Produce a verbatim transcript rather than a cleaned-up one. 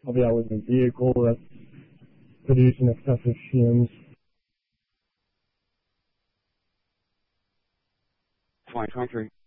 I'll be out with a vehicle that's producing excessive fumes. Flight country.